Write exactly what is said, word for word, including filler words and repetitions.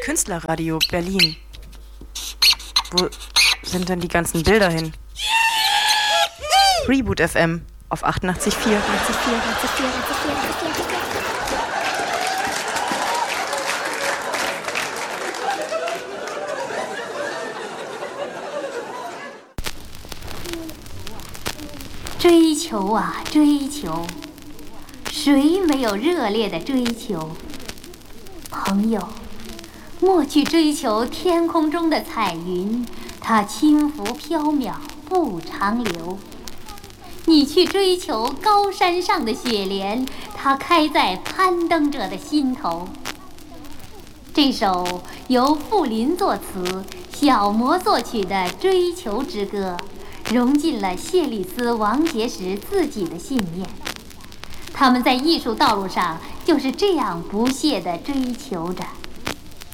Künstlerradio Berlin. Wo sind denn die ganzen Bilder hin? Reboot F M auf achtundachtzig Komma vier. 追求啊追求，谁没有热烈的追求？朋友，莫去追求天空中的彩云，它轻浮缥缈不长留。你去追求高山上的雪莲，它开在攀登者的心头。这首由傅林作词、小魔作曲的《追求之歌》，融进了谢里斯·王杰时自己的信念。他们在艺术道路上就是这样不懈地追求着。